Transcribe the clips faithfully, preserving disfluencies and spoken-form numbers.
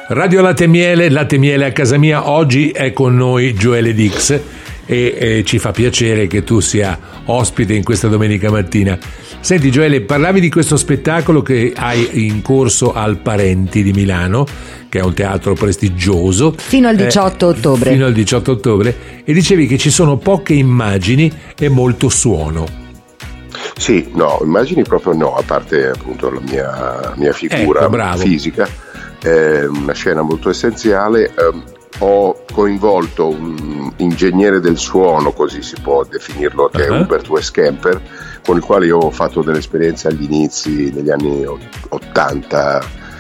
Radio Latte Miele, Latte Miele a casa mia. Oggi è con noi Gioele Dix e, e ci fa piacere che tu sia ospite in questa domenica mattina. Senti Gioele, parlavi di questo spettacolo che hai in corso al Parenti di Milano, che è un teatro prestigioso. Fino al diciotto eh, ottobre. Fino al diciotto ottobre. E dicevi che ci sono poche immagini e molto suono. Sì, no, immagini proprio no, a parte appunto la mia, mia figura ecco, fisica, è una scena molto essenziale. Eh, ho coinvolto un ingegnere del suono, così si può definirlo, che uh-huh. è Hubert Westkemper, con il quale io ho fatto delle esperienze agli inizi, negli anni ottanta,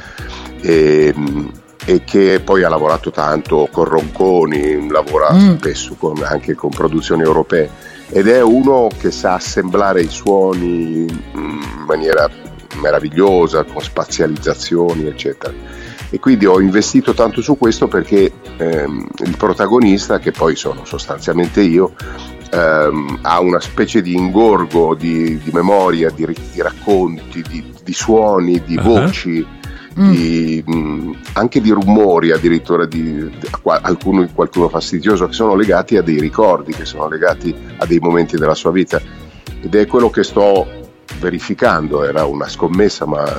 e, e che poi ha lavorato tanto con Ronconi, lavora mm. spesso con, anche con produzioni europee. Ed è uno che sa assemblare i suoni in maniera meravigliosa, con spazializzazioni, eccetera. E quindi ho investito tanto su questo perché ehm, il protagonista, che poi sono sostanzialmente io, ehm, ha una specie di ingorgo di, di memoria, di, di racconti, di, di suoni, di uh-huh. voci, Mm. Di, mh, anche di rumori addirittura, di, di a, alcuno, qualcuno fastidioso, che sono legati a dei ricordi, che sono legati a dei momenti della sua vita, ed è quello che sto verificando. Era una scommessa, ma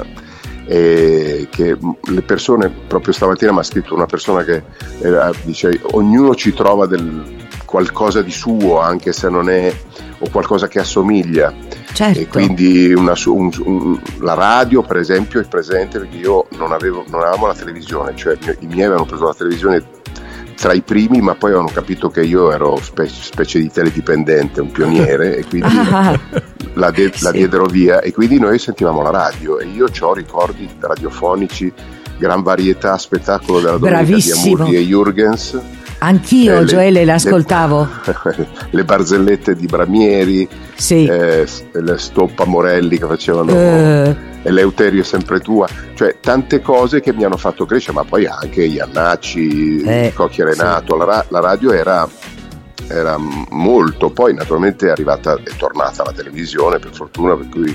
eh, che le persone, proprio stamattina mi ha scritto una persona che era, dice ognuno ci trova del qualcosa di suo, anche se non è, o qualcosa che assomiglia. Certo. E quindi una, un, un, la radio per esempio è presente, perché io non avevo non avevamo la televisione, cioè i miei avevano preso la televisione tra i primi, ma poi avevano capito che io ero specie, specie di teledipendente, un pioniere, e quindi ah, la, de, sì. la diedero via, e quindi noi sentivamo la radio, e io ho ricordi radiofonici, gran varietà, spettacolo della domenica Bravissimo. di Amurri e Jürgens. Anch'io, eh, Gioele, l'ascoltavo. Le, le barzellette di Bramieri, sì. eh, le Stoppa Morelli che facevano uh. Eleuterio è sempre tua, cioè tante cose che mi hanno fatto crescere, ma poi anche Iannacci, eh, Cocchi Renato, sì. la, la radio era, era molto, poi naturalmente è arrivata, è tornata alla televisione per fortuna, per cui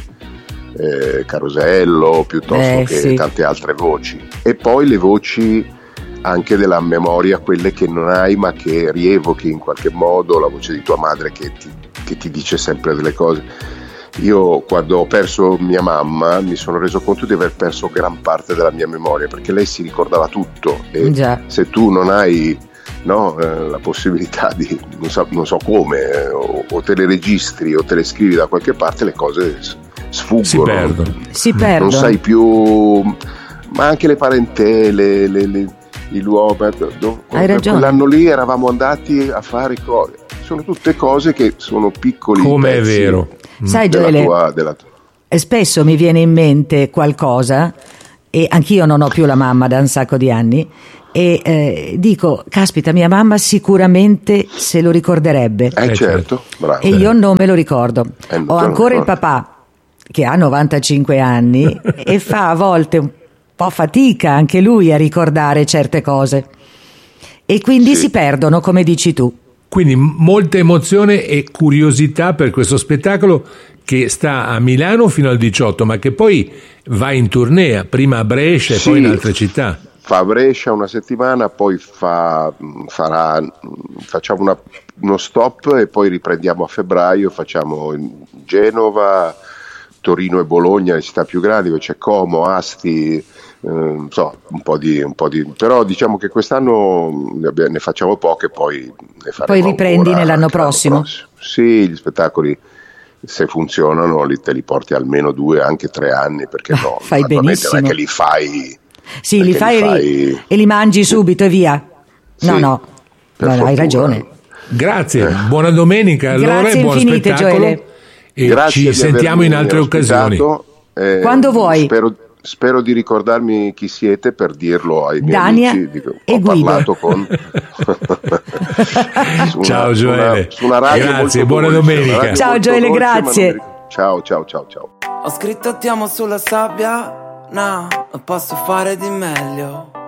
eh, Carosello piuttosto eh, che sì. tante altre voci, e poi le voci anche della memoria, quelle che non hai ma che rievochi in qualche modo, la voce di tua madre che ti, che ti dice sempre delle cose. Io quando ho perso mia mamma mi sono reso conto di aver perso gran parte della mia memoria, perché lei si ricordava tutto, e Già. se tu non hai no, eh, la possibilità di non so, non so come eh, o, o te le registri o te le scrivi da qualche parte, le cose sfuggono, si perdono, si perdono. Non sai più, ma anche le parentele, le, le i luoghi, hai ragione. Quell'anno lì eravamo andati a fare cose, sono tutte cose che sono piccoli come è vero. Sai della Gioele, tua, della tua. Spesso mi viene in mente qualcosa, e anch'io non ho più la mamma da un sacco di anni, e eh, dico caspita, mia mamma sicuramente se lo ricorderebbe, eh certo, bravo. E io non me lo ricordo. eh, ho ancora il papà che ha novantacinque anni e fa a volte un po' fatica anche lui a ricordare certe cose, e quindi sì. si perdono, come dici tu. Quindi molta emozione e curiosità per questo spettacolo, che sta a Milano fino al diciotto, ma che poi va in tournée, prima a Brescia e sì, poi in altre città. Fa a Brescia una settimana, poi fa, farà, facciamo una, uno stop e poi riprendiamo a febbraio, facciamo Genova, Torino e Bologna, le città più grandi, dove c'è Como, Asti, eh, so, un po' di, un po' di, però diciamo che quest'anno ne facciamo poche, poi ne faremo. Poi riprendi nell'anno prossimo. prossimo. Sì, gli spettacoli, se funzionano, li, te li porti almeno due, anche tre anni, perché no? Fai benissimo. Non è che li fai. Sì, li fai, li fai e li mangi subito e via. No, sì, no, no, no, hai ragione. Grazie, eh. buona domenica allora. Grazie e buon infinite, spettacolo. Gioele. E Grazie ci sentiamo in altre occasioni. Eh, Quando vuoi. Spero, spero di ricordarmi chi siete per dirlo ai miei Dania amici. Dico, e ho Guido. parlato con una, ciao Gioele. Su una, su una radio grazie, buona dolce, domenica. Ciao Gioele, dolce, grazie. Mi... Ciao, ciao, ciao, ciao. Ho scritto ti amo sulla sabbia, no, non posso fare di meglio.